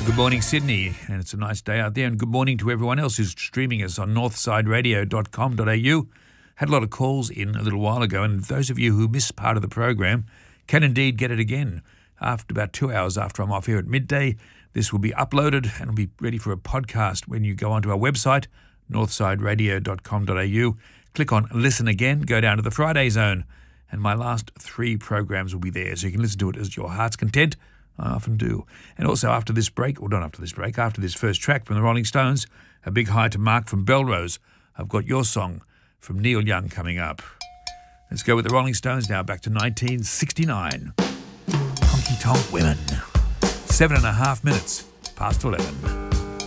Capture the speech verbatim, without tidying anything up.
Good morning, Sydney, and it's a nice day out there. And good morning to everyone else who's streaming us on northside radio dot com dot a u. Had a lot of calls in a little while ago, and those of you who missed part of the program can indeed get it again. After about two hours after I'm off here at midday, this will be uploaded and will be ready for a podcast when you go onto our website, northside radio dot com dot a u. Click on Listen Again, go down to the Friday Zone, and my last three programs will be there, so you can listen to it as your heart's content. I often do. And also after this break, or not after this break, after this first track from the Rolling Stones, a big hi to Mark from Belrose. I've got your song from Neil Young coming up. Let's go with the Rolling Stones now, back to nineteen sixty-nine. Honky Tonk Women. Seven and a half minutes past eleven.